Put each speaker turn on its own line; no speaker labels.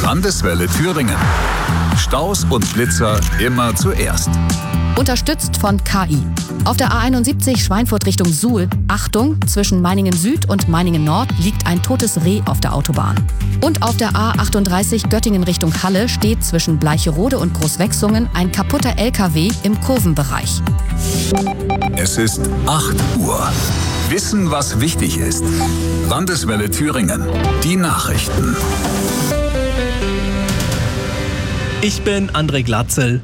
Landeswelle Thüringen. Staus und Blitzer immer zuerst.
Unterstützt von KI. Auf der A71 Schweinfurt Richtung Suhl, Achtung, zwischen Meiningen Süd und Meiningen Nord liegt ein totes Reh auf der Autobahn. Und auf der A38 Göttingen Richtung Halle steht zwischen Bleicherode und Großwechsungen ein kaputter LKW im Kurvenbereich.
Es ist 8 Uhr. Wissen, was wichtig ist. Landeswelle Thüringen. Die Nachrichten.
Ich bin André Glatzel.